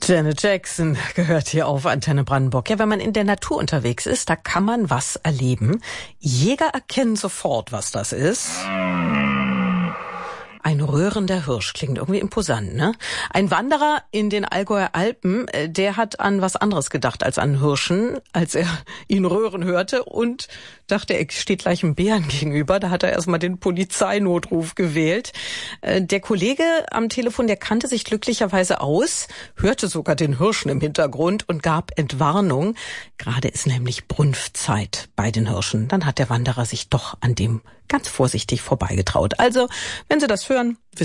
Janet Jackson gehört hier auf Antenne Brandenburg. Ja, wenn man in der Natur unterwegs ist, da kann man was erleben. Jäger erkennen sofort, was das ist. Ein röhrender Hirsch, klingt irgendwie imposant, ne? Ein Wanderer in den Allgäuer Alpen, der hat an was anderes gedacht als an Hirschen, als er ihn röhren hörte und dachte, er steht gleich einem Bären gegenüber. Da hat er erstmal den Polizeinotruf gewählt. Der Kollege am Telefon, der kannte sich glücklicherweise aus, hörte sogar den Hirschen im Hintergrund und gab Entwarnung. Gerade ist nämlich Brunftzeit bei den Hirschen. Dann hat der Wanderer sich doch an dem ganz vorsichtig vorbeigetraut. Also, wenn Sie das hören, wissen